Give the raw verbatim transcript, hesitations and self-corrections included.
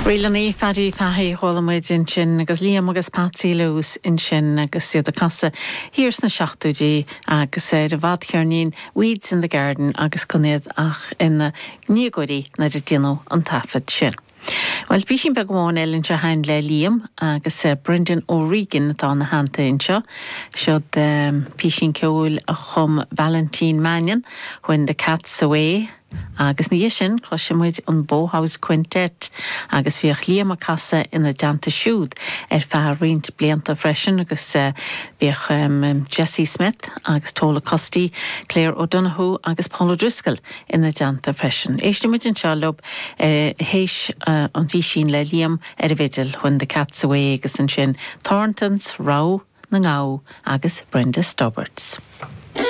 Rilaní fadí fahi hólamid in sin agus Liam agus Patsy Lewis in sin agus siad a casa hírs na seachtúdí agus é a bhd chearnín Weeds in the Garden agus connéad ach ina níogorí na de dino an tafad sin. Well, bí sin begháin eilinn se hain le Liam agus uh, Brendan O'Regan atá na hananta inseo. Siod um, bí sin ceúil a chum Valentine Mannion when the cat's away. Agus ní sin cloisimuid an Bauhaus Quintet agus bhíoch Liam a casa ina deanta siúd ar fear riint blianta freisin agus uh, bhíoch um, Jessie Smith agus Tola Costí, Claire O'Donoghue agus Paul O'Driscoll ina deanta freisin. Éistemuid an sealob uh, héis uh, an bhí sin le Liam ar a bhidil when the cat's away agus an sin Thorntons, Rao, na Ngau agus Brenda Stobbarts.